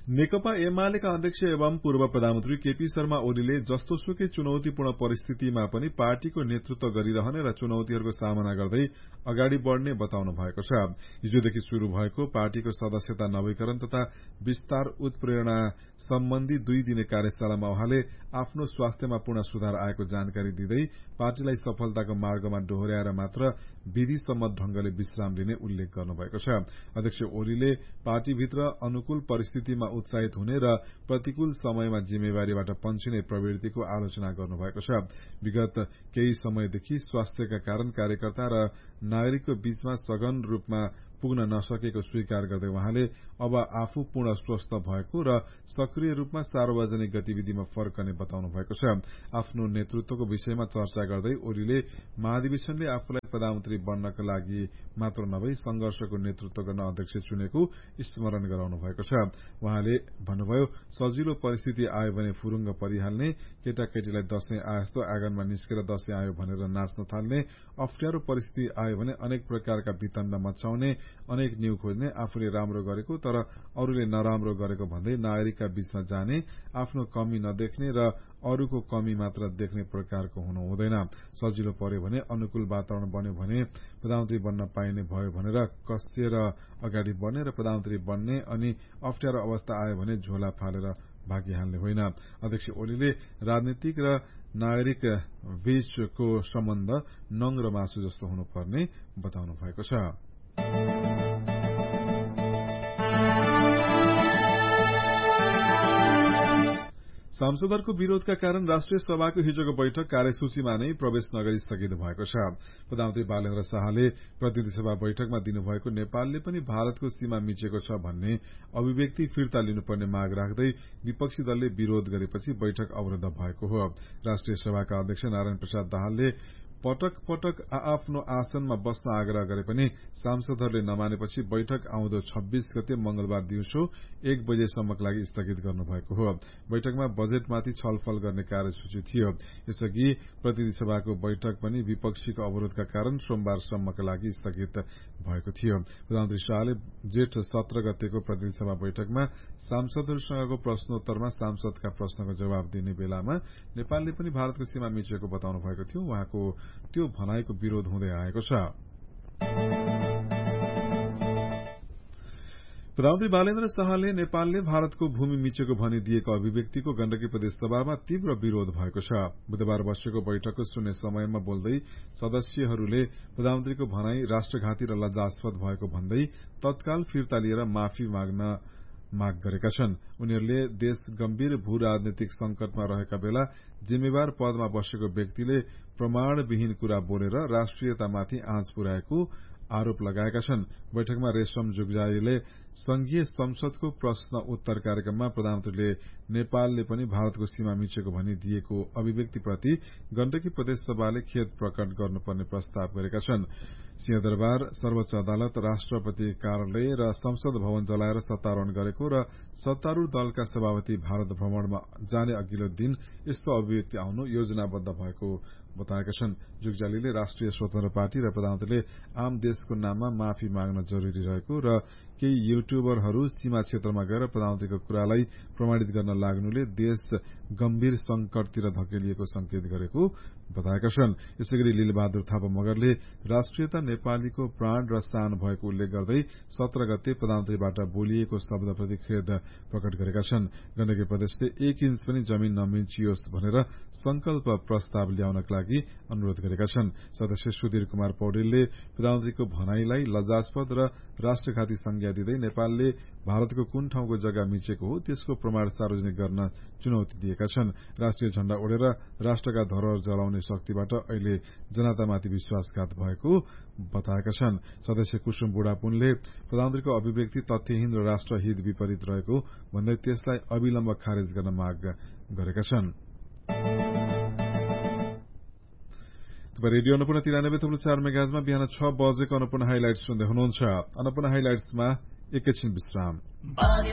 नेकपा एमालेका अध्यक्ष एवं पूर्व प्रधानमन्त्री केपी शर्मा ओलीले जस्तोसुकै चुनौतीपूर्ण परिस्थितिमा पनि पार्टीको नेतृत्व गरिरहने र चुनौतीहरूको सामना गर्दै अगाडि बढ़ने बताउनु भएको छ। हिजोदेखि शुरू भएको पार्टीको सदस्यता नवीकरण तथा विस्तार उत्प्रेरणा सम्बन्धी 2 दिने कार्यशालामा उहाँले आफ्नो स्वास्थ्यमा पूर्ण सुधार आएको जानकारी दिँदै पार्टीलाई सफलताको मार्गमा डोहोर्याएर मात्र विधिसम्मत ढंगले विश्राम लिने उल्लेख गर्नुभएको छ। अध्यक्ष ओलीले पार्टीभित्र अनुकूल परिस्थितिमा उत्साहित हुने र प्रतिकूल समयमा जिम्मेवारीबाट पन्छिने प्रवृत्तिको आलोचना गर्नुभएको छ। विगत केही समयदेखि स्वास्थ्यका कारण कार्यकर्ता र नागरिकको बीचमा सघन रूपमा पुग्न नसकेको स्वीकार गर्दै उहाँले अब आफू पूर्ण स्वस्थ भएको र सक्रिय रूपमा सार्वजनिक गतिविधिमा फर्कने बताउनु भएको छ। आफ्नो नेतृत्वको विषयमा चर्चा गर्दै ओलीले महाधिवेशनले आफूलाई प्रधानमन्त्री बन्नका लागि मात्र नभई संघर्षको नेतृत्व गर्न अध्यक्ष चुनेको स्मरण गराउनु भएको छ। उहाँले भन्नुभयो, सजिलो परिस्थिति आयो भने फुरुङ्ग परिहाल्ने, केटाकेटीलाई दशैं आए जस्तो आँगनमा निस्केर दशैं आयो भनेर नाच्न थाल्ने, अप्ठ्यारो परिस्थिति आयो भने अनेक प्रकारका वितण्ड मचाउने, अनेक न्यू खोज्ने, आफूले राम्रो गरेको तर अरूले नराम्रो गरेको भन्दै नागरिकका बीचमा जाने, आफ्नो कमी नदेख्ने र अरूको कमी मात्र देख्ने प्रकारको हुनु हुँदैन। सजिलो पर्यो भने, अनुकूल वातावरण बन्यो भने प्रधानमन्त्री बन्न पाइने भयो भनेर कसिएर अगाडि बढ़ने र प्रधानमन्त्री बन्ने अनि अप्ठ्यारो अवस्था आयो भने झोला फालेर भागिहाल्ने होइन। अध्यक्ष ओलीले राजनीतिक र नागरिक बीचको सम्बन्ध नङ र मासु जस्तो हुनुपर्ने बताउनु भएको छ। सांसदहरूको विरोधका कारण राष्ट्रिय सभाको हिजोको बैठक कार्यसूचीमा नै प्रवेश नगरी स्थगित भएको छ। प्रधानमन्त्री बालेन्द्र शाहले प्रतिनिधि सभा बैठकमा दिनुभएको नेपालले पनि भारतको सीमा मिचेको छ भन्ने अभिव्यक्ति फिर्ता लिनुपर्ने माग राख्दै विपक्षी दलले विरोध गरेपछि बैठक अवरूद्ध भएको हो। राष्ट्रिय सभाका अध्यक्ष नारायण प्रसाद दाहालले पटक पटक आफ्नो आसनमा बस्न आग्रह गरे पनि सांसदहरूले नमानेपछि बैठक आउँदो 26 गते मंगलबार दिउँसो 1 बजेसम्मका लागि स्थगित गर्नुभएको हो। बैठकमा बजेटमाथि छलफल गर्ने कार्यसूची थियो। यसअघि प्रतिनिधि सभाको बैठक पनि विपक्षीको अवरोधका कारण सोमबारसम्मका लागि स्थगित भएको थियो। प्रधानमन्त्री शाहले जेठ 17 गतेको प्रतिनिधि सभा बैठकमा सांसदहरूसँगको प्रश्नोत्तरमा सांसदका प्रश्नको जवाब दिने बेलामा नेपालले पनि भारतको सीमा मिचेको बताउनु भएको थियो। उहाँको त्यो भनाइको विरोध हुँदै आएको छ। प्रधानमन्त्री बालेन्द्र शाहले नेपालले भारतको भूमि मिचेको भनिदिएको अभिव्यक्तिको गण्डकी प्रदेश सभामा तीव्र विरोध भएको छ। बुधबार बसेको बैठकको शून्य समयमा बोल्दै सदस्यहरूले प्रधानमन्त्रीको भनाई राष्ट्रघाती र लज्जास्पद भएको भन्दै तत्काल फिर्ता लिएर माफी माग गरेका छन्। उनीहरूले देश गम्भीर भू राजनीतिक संकटमा रहेका बेला जिम्मेवार पदमा बसेको व्यक्तिले प्रमाणविहीन कुरा बोलेर राष्ट्रियतामाथि आँच पुर्याएको आरोप लगाएका छन्। बैठकमा रेशम जुगजाईले संघीय संसदको प्रश्न उत्तर कार्यक्रममा प्रधानमन्त्रीले नेपालले पनि भारतको सीमा मिचेको भनी दिएको अभिव्यक्तिप्रति गण्डकी प्रदेश सभाले खेद प्रकट गर्नुपर्ने प्रस्ताव गरेका छन्। सिंहदरबार, सर्वोच्च अदालत, राष्ट्रपति कार्यालय र संसद भवन जलाएर सत्तारोहण गरेको र सत्तारूढ़ दलका सभापति भारत भ्रमणमा जाने अघिल्लो दिन यस्तो अभिव्यक्ति आउनु योजनाबद्ध भएको बताएका छन्। जुगजालीले राष्ट्रिय स्वतन्त्र पार्टी र प्रधानमन्त्रीले आम देशको नाममा माफी माग्न जरूरी रहेको र केही युट्युबरहरू सीमा क्षेत्रमा गएर प्रधानमन्त्रीको कुरालाई प्रमाणित गर्न लाग्नुले देश गम्भीर संकटतिर धकेलिएको संकेत गरेको बताएका छन्। यसैगरी लीलबहादुर थापा मगरले राष्ट्रियता नेपालीको प्राण र शान भएको उल्लेख गर्दै 17 गते प्रधानमन्त्रीबाट बोलिएको शब्दप्रति खेद प्रकट गरेका छन्। गण्डकी प्रदेशले 1 इन्च पनि जमीन नमिचियोस् भनेर संकल्प प्रस्ताव ल्याउनका लागि अनुरोध गरेका छन्। सदस्य सुधीर कुमार पौडेलले प्रधानमन्त्रीको भनाईलाई लज्जास्पद र राष्ट्रघाती संज्ञा दिँदै नेपालले भारतको कुन ठाउँको जग्गा मिचेको हो त्यसको प्रमाण सार्वजनिक गर्न चुनौती दिएका छन्। राष्ट्रिय झण्डा ओढेर राष्ट्रका धरोहर जलाउने शक्तिबाट अहिले जनतामाथि विश्वासघात भएको बताएका छन्। सदस्य कुसुम बुढापुनले प्रधानमन्त्रीको अभिव्यक्ति तथ्यहीन र राष्ट्रहित विपरीत रहेको भन्दै त्यसलाई अविलम्ब खारेज गर्न माग गरेका छन्। रेडियो अन्नपूर्ण 93.4 मेगाहर्जमा बिहान 6 बजेको अन्नपूर्ण हाइलाइट्स सुन्दै हुनुहुन्छ। अन्नपूर्ण हाइलाइट्समा एकैछिन विश्राम।